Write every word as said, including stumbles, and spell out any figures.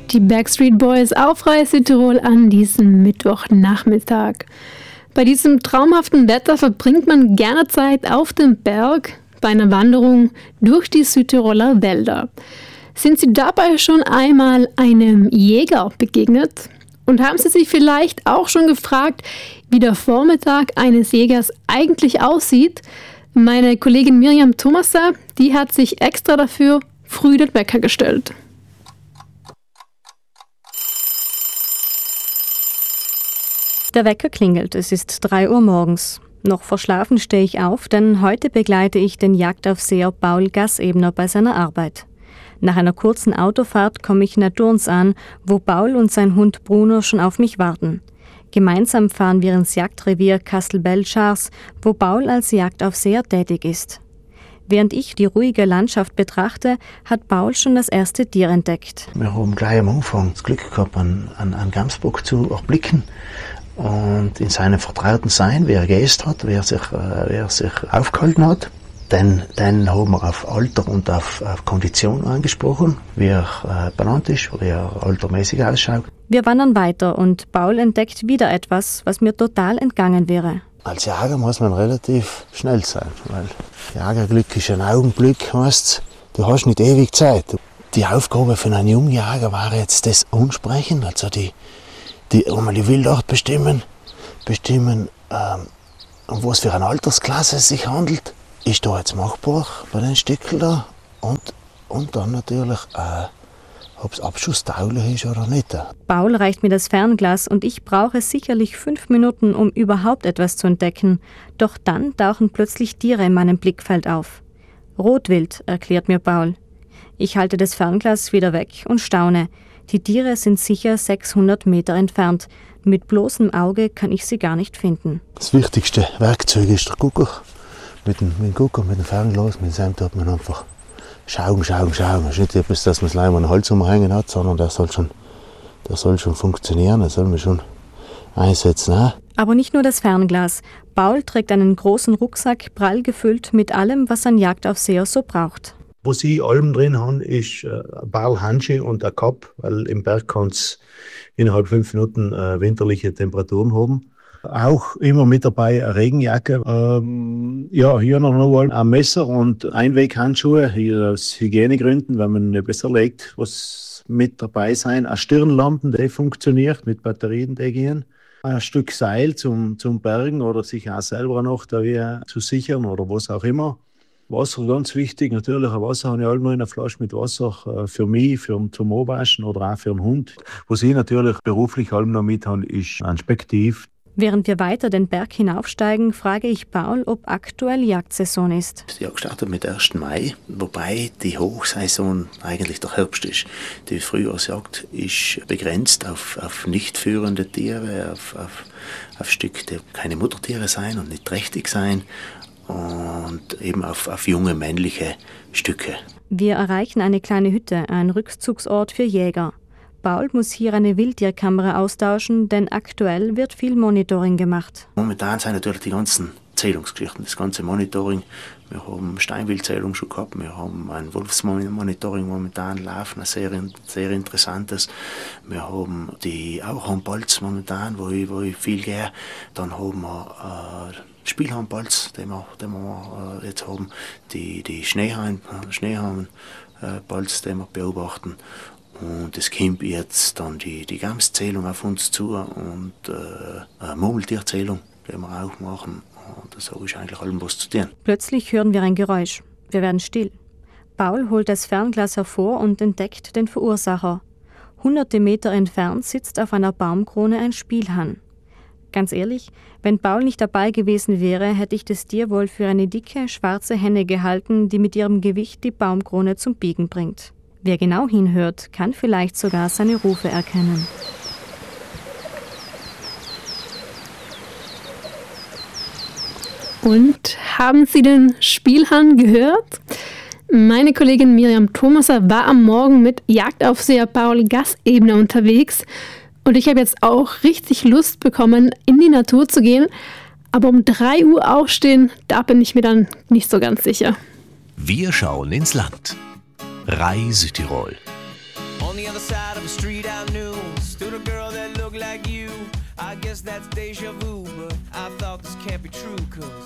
Die Backstreet Boys auf Radio Südtirol an diesem Mittwochnachmittag. Bei diesem traumhaften Wetter verbringt man gerne Zeit auf dem Berg bei einer Wanderung durch die Südtiroler Wälder. Sind Sie dabei schon einmal einem Jäger begegnet? Und haben Sie sich vielleicht auch schon gefragt, wie der Vormittag eines Jägers eigentlich aussieht? Meine Kollegin Miriam Thomaser, die hat sich extra dafür früh den Wecker gestellt. Der Wecker klingelt, es ist drei Uhr morgens. Noch verschlafen stehe ich auf, denn heute begleite ich den Jagdaufseher Paul Gassebner bei seiner Arbeit. Nach einer kurzen Autofahrt komme ich nach Durns an, wo Paul und sein Hund Bruno schon auf mich warten. Gemeinsam fahren wir ins Jagdrevier Castelbell-Schars, wo Paul als Jagdaufseher tätig ist. Während ich die ruhige Landschaft betrachte, hat Paul schon das erste Tier entdeckt. Wir haben gleich am Anfang das Glück gehabt, einen, einen, einen Gamsbock zu erblicken. Und in seinem vertrauten Sein, wie er gegessen hat, wie er sich, äh, wie er sich aufgehalten hat. Dann, dann haben wir auf Alter und auf, auf Kondition angesprochen, wie er äh, benannt ist, wie er altermäßig ausschaut. Wir wandern weiter und Paul entdeckt wieder etwas, was mir total entgangen wäre. Als Jäger muss man relativ schnell sein, weil Jägerglück ist ein Augenblick, heißt, du hast nicht ewig Zeit. Die Aufgabe für einen Jungjäger war jetzt das Ansprechen, also die die einmal die Wildart bestimmen, bestimmen, ähm, um was für eine Altersklasse es sich handelt. Ist da jetzt machbar bei den Stückeln da? Und, und dann natürlich, äh, ob es abschusstauglich ist oder nicht. Paul reicht mir das Fernglas und ich brauche sicherlich fünf Minuten, um überhaupt etwas zu entdecken. Doch dann tauchen plötzlich Tiere in meinem Blickfeld auf. Rotwild, erklärt mir Paul. Ich halte das Fernglas wieder weg und staune. Die Tiere sind sicher sechshundert Meter entfernt. Mit bloßem Auge kann ich sie gar nicht finden. Das wichtigste Werkzeug ist der Gucker. Mit dem, mit dem Gucker, mit dem Fernglas, mit dem tut man einfach schauen, schauen, schauen. Es ist nicht etwas, dass man es leider an den Hals umhängen hat, sondern der soll schon, der soll schon funktionieren, das soll man schon einsetzen. Auch. Aber nicht nur das Fernglas. Paul trägt einen großen Rucksack, prall gefüllt mit allem, was ein Jagdaufseher so braucht. Was ich allem drin habe, ist äh, ein paar Handschuhe und ein Kapp, weil im Berg kann es innerhalb fünf Minuten äh, winterliche Temperaturen haben. Auch immer mit dabei eine Regenjacke. Ähm, ja, hier noch mal ein Messer und Einweghandschuhe, hier aus Hygienegründen, wenn man nicht besser legt, was mit dabei sein. Eine Stirnlampe, die funktioniert, mit Batterien, die gehen. Ein Stück Seil zum, zum Bergen oder sich auch selber noch da wie zu sichern oder was auch immer. Wasser, ganz wichtig, natürlich ein Wasser habe ich allem noch in einer Flasche mit Wasser äh, für mich, für zum Anwaschen oder auch für den Hund. Was ich natürlich beruflich allem noch mit habe, ist ein Spektiv. Während wir weiter den Berg hinaufsteigen, frage ich Paul, ob aktuell Jagdsaison ist. Die Jagd startet mit ersten Mai, wobei die Hochsaison eigentlich der Herbst ist. Die Frühjahrsjagd ist begrenzt auf, auf nicht führende Tiere, auf, auf, auf Stücke, die keine Muttertiere sein und nicht trächtig sein. Und eben auf, auf junge männliche Stücke. Wir erreichen eine kleine Hütte, ein Rückzugsort für Jäger. Paul muss hier eine Wildtierkamera austauschen, denn aktuell wird viel Monitoring gemacht. Momentan sind natürlich die ganzen Zählungsgeschichten, das ganze Monitoring. Wir haben Steinwildzählung schon gehabt, wir haben ein Wolfsmonitoring momentan laufen, ein sehr, sehr interessantes. Wir haben die Auerhornbolz momentan, wo ich, wo ich viel gehe. Dann haben wir äh, Spielhornbolz, den wir, den wir äh, jetzt haben, die, die Schneehahn, Schneehahn-Bolz, den wir beobachten. Und es kommt jetzt dann die, die Gamszählung auf uns zu und äh, eine Murmeltierzählung, die wir auch machen. Und so ist eigentlich allem was zu tun. Plötzlich hören wir ein Geräusch. Wir werden still. Paul holt das Fernglas hervor und entdeckt den Verursacher. Hunderte Meter entfernt sitzt auf einer Baumkrone ein Spielhahn. Ganz ehrlich, wenn Paul nicht dabei gewesen wäre, hätte ich das Tier wohl für eine dicke, schwarze Henne gehalten, die mit ihrem Gewicht die Baumkrone zum Biegen bringt. Wer genau hinhört, kann vielleicht sogar seine Rufe erkennen. Und haben Sie den Spielhahn gehört? Meine Kollegin Miriam Thomaser war am Morgen mit Jagdaufseher Paul Gassebner unterwegs. Und ich habe jetzt auch richtig Lust bekommen, in die Natur zu gehen. Aber um drei Uhr aufstehen, da bin ich mir dann nicht so ganz sicher. Wir schauen ins Land. Radio Südtirol. On the other side of the street I knew stood a girl that looked like you. I guess that's deja vu, but I thought this can't be true, cause